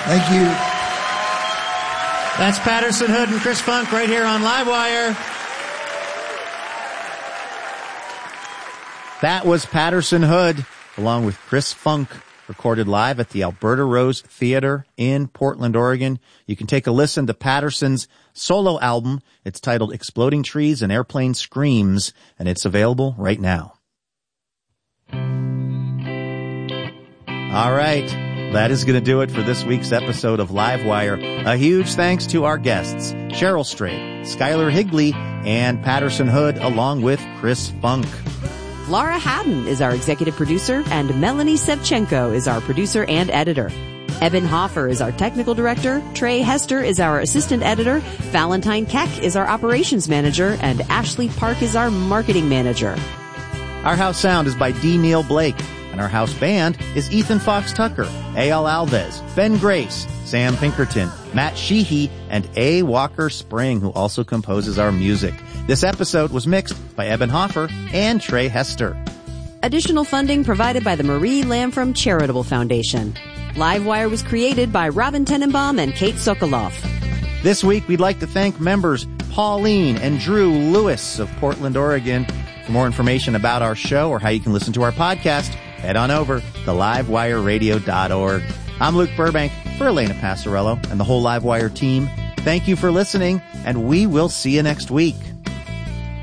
Thank you. That's Patterson Hood and Chris Funk right here on Livewire. That was Patterson Hood along with Chris Funk, recorded live at the Alberta Rose Theater in Portland, Oregon. You can take a listen to Patterson's solo album. It's titled Exploding Trees and Airplane Screams, and it's available right now. All right. That is going to do it for this week's episode of Livewire. A huge thanks to our guests, Cheryl Strait, Skylar Higley, and Patterson Hood, along with Chris Funk. Laura Haddon is our executive producer, and Melanie Sevchenko is our producer and editor. Eben Hoffer is our technical director, Trey Hester is our assistant editor, Valentine Keck is our operations manager, and Ashley Park is our marketing manager. Our house sound is by D. Neil Blake, and our house band is Ethan Fox Tucker, A.L. Alves, Ben Grace, Sam Pinkerton, Matt Sheehy, and A. Walker Spring, who also composes our music. This episode was mixed by Eben Hoffer and Trey Hester. Additional funding provided by the Marie Lamfrom Charitable Foundation. Livewire was created by Robin Tenenbaum and Kate Sokoloff. This week, we'd like to thank members Pauline and Drew Lewis of Portland, Oregon. For more information about our show or how you can listen to our podcast, head on over to livewireradio.org. I'm Luke Burbank for Elena Passarello and the whole Livewire team. Thank you for listening, and we will see you next week.